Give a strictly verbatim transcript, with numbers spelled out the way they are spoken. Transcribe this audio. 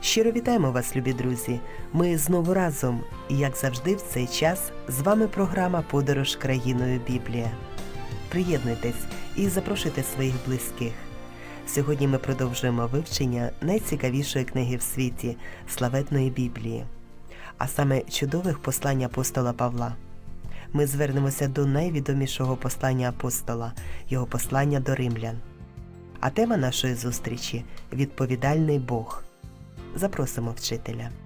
Щиро вітаємо вас, любі друзі! Ми знову разом, і як завжди в цей час, з вами програма «Подорож країною Біблія». Приєднуйтесь і запрошуйте своїх близьких. Сьогодні ми продовжуємо вивчення найцікавішої книги в світі – славетної Біблії, а саме чудових послань апостола Павла. Ми звернемося до найвідомішого послання апостола – його послання до римлян. А тема нашої зустрічі – «Відповідальний Бог». Запросимо вчителя.